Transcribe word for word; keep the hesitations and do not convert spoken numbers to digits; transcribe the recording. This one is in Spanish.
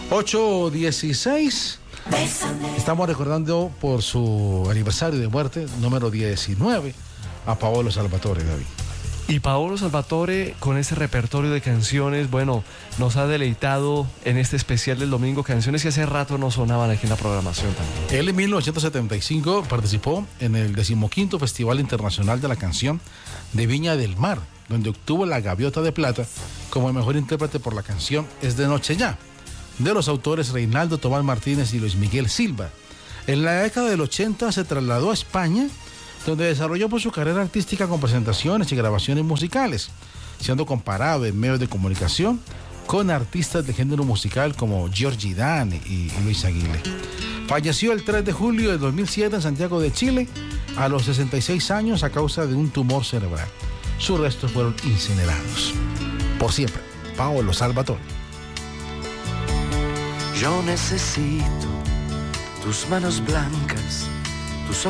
ocho dieciséis. Estamos recordando por su aniversario de muerte, número diecinueve, a Paolo Salvatore, David. Y Paolo Salvatore, con ese repertorio de canciones, bueno, nos ha deleitado en este especial del domingo, canciones que hace rato no sonaban aquí en la programación también. Él en mil novecientos setenta y cinco participó en el decimoquinto Festival Internacional de la Canción de Viña del Mar, donde obtuvo la Gaviota de Plata como el mejor intérprete por la canción Es de Noche Ya, de los autores Reinaldo Tomás Martínez y Luis Miguel Silva. En la década del ochenta se trasladó a España, donde desarrolló por su carrera artística con presentaciones y grabaciones musicales, siendo comparado en medios de comunicación con artistas de género musical como Giorgi Dan y, y Luis Aguilé. Falleció el tres de julio de dos mil siete en Santiago de Chile, a los sesenta y seis años, a causa de un tumor cerebral. Sus restos fueron incinerados. Por siempre, Paolo Salvatore. Yo necesito tus manos blancas